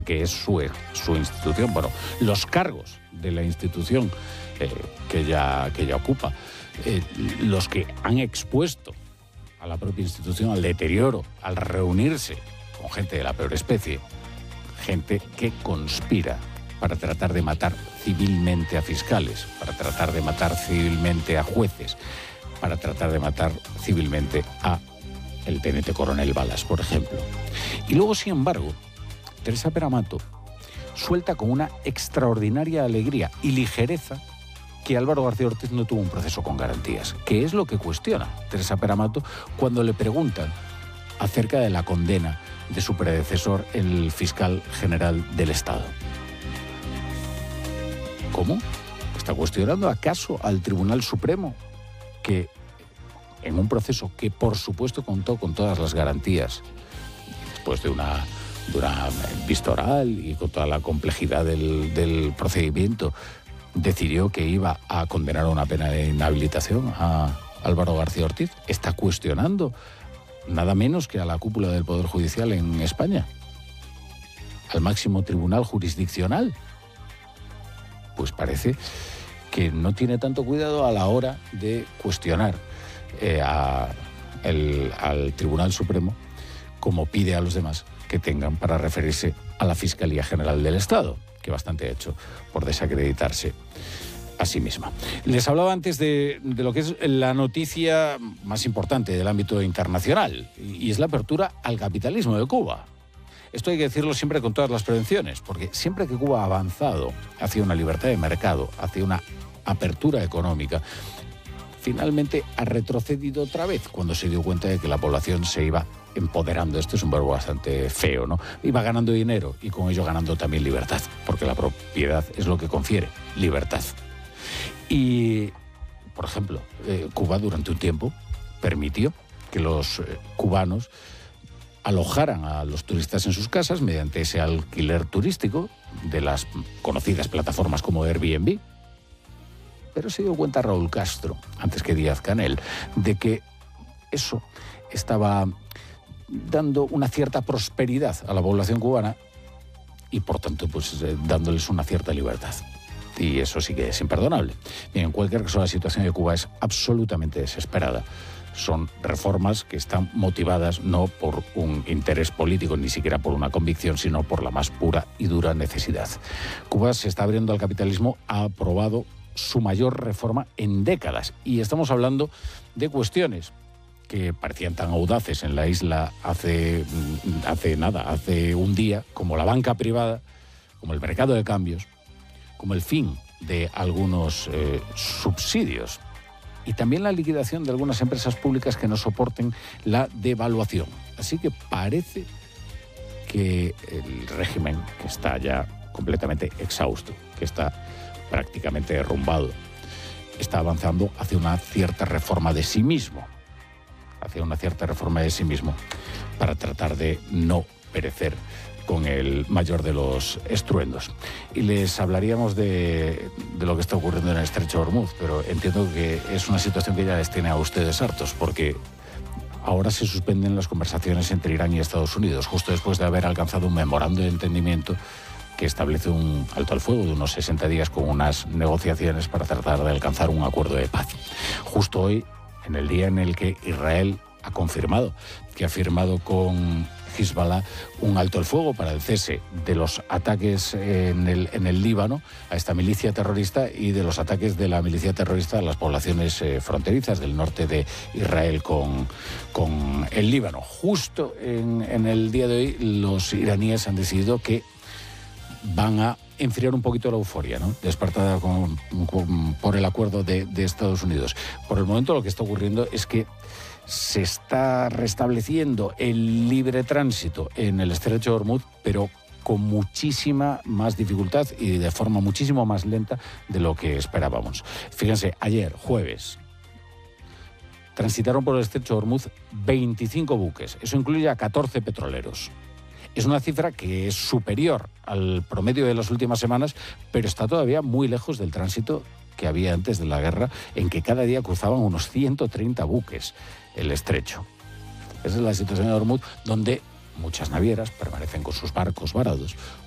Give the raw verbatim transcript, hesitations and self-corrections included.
que es su, su institución, bueno, los cargos de la institución eh, que, ella, que ella ocupa, eh, los que han expuesto a la propia institución al deterioro, al reunirse con gente de la peor especie, gente que conspira para tratar de matar civilmente a fiscales, para tratar de matar civilmente a jueces, para tratar de matar civilmente a el teniente coronel Balas, por ejemplo. Y luego, sin embargo, Teresa Peramato suelta con una extraordinaria alegría y ligereza que Álvaro García Ortiz no tuvo un proceso con garantías, que es lo que cuestiona Teresa Peramato cuando le preguntan acerca de la condena de su predecesor, el fiscal general del Estado. ¿Cómo? ¿Está cuestionando acaso al Tribunal Supremo que, en un proceso que por supuesto contó con todas las garantías, después de una, de una vista oral y con toda la complejidad del, del procedimiento, decidió que iba a condenar a una pena de inhabilitación a Álvaro García Ortiz? ¿Está cuestionando nada menos que a la cúpula del Poder Judicial en España? ¿Al máximo tribunal jurisdiccional? Pues parece que no tiene tanto cuidado a la hora de cuestionar eh, a el, al Tribunal Supremo como pide a los demás que tengan para referirse a la Fiscalía General del Estado, que bastante ha hecho por desacreditarse a sí misma. Les hablaba antes de, de lo que es la noticia más importante del ámbito internacional, y es la apertura al capitalismo de Cuba. Esto hay que decirlo siempre con todas las prevenciones, porque siempre que Cuba ha avanzado hacia una libertad de mercado, hacia una apertura económica, finalmente ha retrocedido otra vez cuando se dio cuenta de que la población se iba empoderando. Esto es un verbo bastante feo, ¿no? Iba ganando dinero y con ello ganando también libertad, porque la propiedad es lo que confiere libertad. Y, por ejemplo, eh, Cuba durante un tiempo permitió que los eh, cubanos alojaran a los turistas en sus casas mediante ese alquiler turístico de las conocidas plataformas como Airbnb. Pero se dio cuenta Raúl Castro, antes que Díaz-Canel, de que eso estaba dando una cierta prosperidad a la población cubana y, por tanto, pues eh, dándoles una cierta libertad. Y eso sí que es imperdonable. Bien, en cualquier caso, la situación de Cuba es absolutamente desesperada. Son reformas que están motivadas no por un interés político, ni siquiera por una convicción, sino por la más pura y dura necesidad. Cuba se está abriendo al capitalismo, ha aprobado su mayor reforma en décadas. Y estamos hablando de cuestiones que parecían tan audaces en la isla hace, hace nada, hace un día, como la banca privada, como el mercado de cambios, como el fin de algunos eh, subsidios y también la liquidación de algunas empresas públicas que no soporten la devaluación. Así que parece que el régimen, que está ya completamente exhausto, que está prácticamente derrumbado, está avanzando hacia una cierta reforma de sí mismo, hacia una cierta reforma de sí mismo, para tratar de no perecer con el mayor de los estruendos. Y les hablaríamos de, de lo que está ocurriendo en el Estrecho de Hormuz, pero entiendo que es una situación que ya les tiene a ustedes hartos, porque ahora se suspenden las conversaciones entre Irán y Estados Unidos, justo después de haber alcanzado un memorando de entendimiento que establece un alto al fuego de unos sesenta días con unas negociaciones para tratar de alcanzar un acuerdo de paz. Justo hoy, en el día en el que Israel ha confirmado que ha firmado con Hezbollah un alto el fuego para el cese de los ataques en el, en el Líbano a esta milicia terrorista y de los ataques de la milicia terrorista a las poblaciones eh, fronterizas del norte de Israel con, con el Líbano. Justo en, en el día de hoy los iraníes han decidido que van a enfriar un poquito la euforia, ¿no?, despertada con, con, por el acuerdo de, de Estados Unidos. Por el momento lo que está ocurriendo es que se está restableciendo el libre tránsito en el Estrecho de Hormuz, pero con muchísima más dificultad y de forma muchísimo más lenta de lo que esperábamos. Fíjense, ayer, jueves, transitaron por el Estrecho de Hormuz veinticinco buques. Eso incluye a catorce petroleros. Es una cifra que es superior al promedio de las últimas semanas, pero está todavía muy lejos del tránsito que había antes de la guerra, en que cada día cruzaban unos ciento treinta buques el estrecho. Esa es la situación de Hormuz, donde muchas navieras permanecen con sus barcos varados